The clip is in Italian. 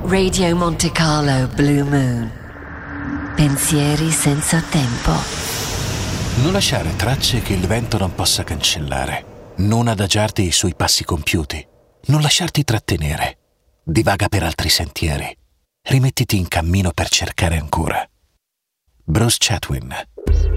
Radio Monte Carlo Blue Moon. Pensieri senza tempo. Non lasciare tracce che il vento non possa cancellare. Non adagiarti sui passi compiuti. Non lasciarti trattenere. Divaga per altri sentieri. Rimettiti in cammino per cercare ancora. Bruce Chatwin.